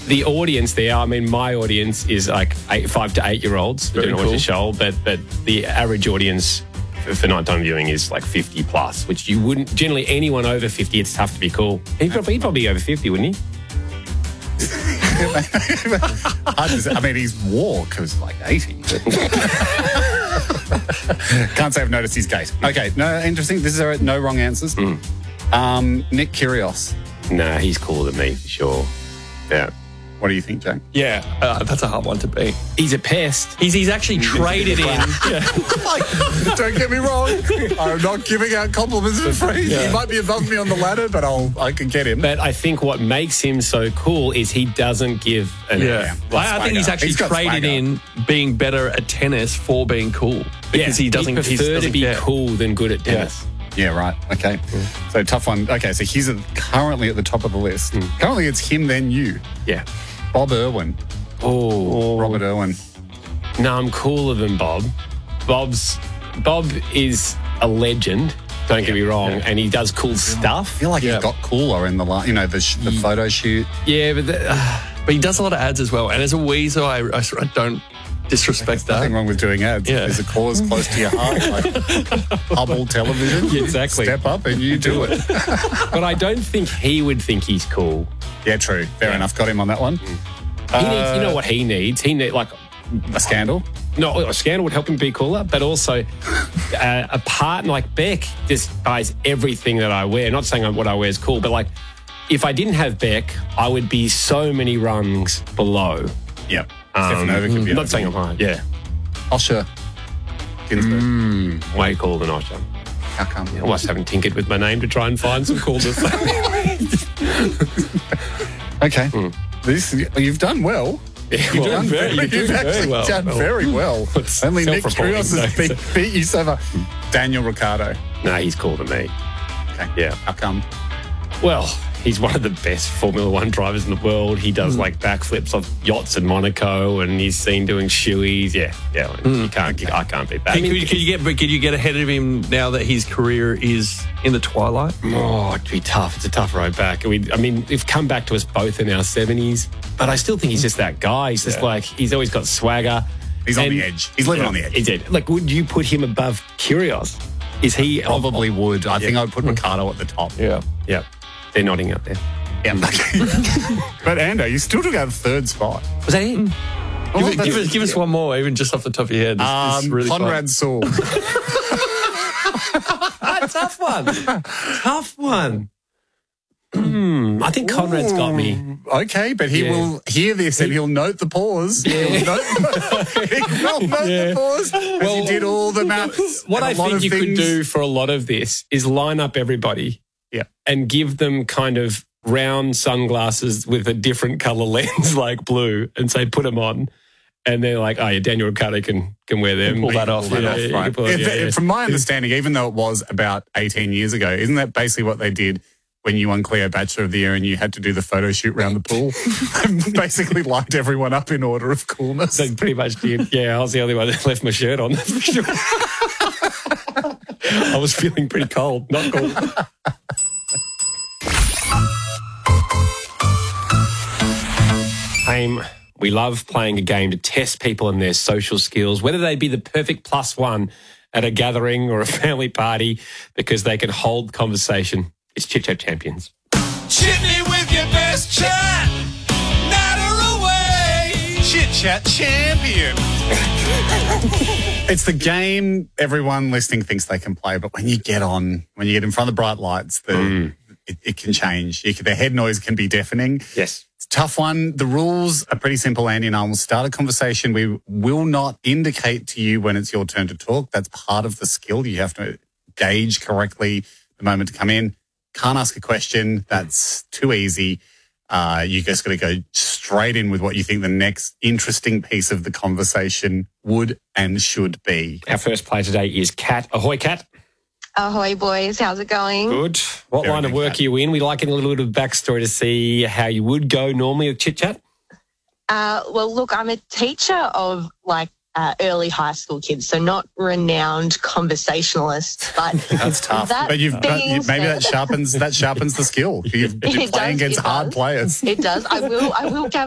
the audience there, I mean, my audience is like 5 to 8 year olds who don't watch the show, but the average audience for nighttime viewing is like 50 plus, which you wouldn't, generally anyone over 50, it's tough to be cool. He'd probably be over 50, wouldn't he? I mean, his walk was like 80. Can't say I've noticed his gait. Okay, no, interesting. This is no wrong answers. Nick Kyrgios. Nah, he's cooler than me, for sure. Yeah. What do you think, Jack? Yeah, that's a hard one to beat. He's a pest. He's actually traded in. Don't get me wrong. I'm not giving out compliments for free. Yeah. He might be above me on the ladder, but I can get him. But I think what makes him so cool is he doesn't give an F. I think he's actually traded in being better at tennis for being cool. Because he doesn't prefer to be cool than good at tennis. Yeah, right. Okay. So tough one. Okay, so he's currently at the top of the list. Currently it's him, then you. Yeah. Bob Irwin. Oh. Robert Irwin. No, I'm cooler than Bob. Bob is a legend, don't get me wrong, and he does cool stuff. I feel like he got cooler in the the photo shoot. Yeah, but he does a lot of ads as well. And as a weasel, I don't disrespect that. Nothing wrong with doing ads. Yeah. There's a cause close to your heart, like Hubble Television. Yeah, exactly. Step up and you do it. But I don't think he would think he's cool. Yeah, true. Fair enough. Got him on that one. He needs, you know what he needs? He needs, like... A scandal? No, a scandal would help him be cooler, but also a partner like Beck just buys everything that I wear. Not saying what I wear is cool, but like, if I didn't have Beck, I would be so many rungs below. Yep. Stefan Novic could be not saying I'm high. Yeah. Osher Ginsburg. Way cooler than Osher. How come? I must haven't tinkered with my name to try and find some coolness. Okay. You've done well. Yeah, You've actually done very well. Only Nick Kyrgios has beat you so far. Daniel Ricciardo. No, he's cooler than me. Okay. Yeah. How come? Well, he's one of the best Formula One drivers in the world. He does like backflips off yachts in Monaco, and he's seen doing shoeys. Yeah. I can't beat that. Could you get ahead of him now that his career is in the twilight? Oh, it'd be tough. It's a tough road back. We've come back to us both in our 70s, but I still think he's just that guy. He's just like, he's always got swagger. He's on the edge. He's living on the edge. He did. Like, would you put him above Kyrgios? Is he? Probably would. I think I would put Ricciardo at the top. Yeah. They're nodding up there. Yeah. But Ando, you still took out the third spot. Was that it? Give us one more, even just off the top of your head. This is really Conrad Saul. Tough one. I think Conrad's got me. Okay, but he will hear this and he'll note the pause. Yeah. He'll note the pause as he did all the maps. What I think you could do for a lot of this is line up everybody and give them kind of round sunglasses with a different colour lens like blue and say put them on. And they're like, oh, yeah, Daniel Ricciardo can wear them. Pull that off. Right. From my understanding, even though it was about 18 years ago, isn't that basically what they did when you won Cleo Bachelor of the Year and you had to do the photo shoot around the pool? Basically lined everyone up in order of coolness. They pretty much did. Yeah, I was the only one that left my shirt on, that's for sure. I was feeling pretty cold, not cool. We love playing a game to test people and their social skills, whether they be the perfect +1 at a gathering or a family party, because they can hold conversation. It's Chit Chat Champions. Chit me with your best chat, natter away. Chit Chat Champion. It's the game everyone listening thinks they can play, but when you get in front of the bright lights, it can change. The head noise can be deafening. Yes. It's a tough one. The rules are pretty simple, Andy and I will start a conversation. We will not indicate to you when it's your turn to talk. That's part of the skill. You have to gauge correctly the moment to come in. Can't ask a question. That's too easy. You just got to go straight in with what you think the next interesting piece of the conversation would and should be. Our first player today is Kat. Ahoy, Kat. Ahoy, boys. How's it going? Good. What line of work are you in? We like a little bit of backstory to see how you would go normally with Chit Chat. Well, look, I'm a teacher of early high school kids, so not renowned conversationalist. But that's tough. But maybe that sharpens the skill. You're playing against hard players. It does. I will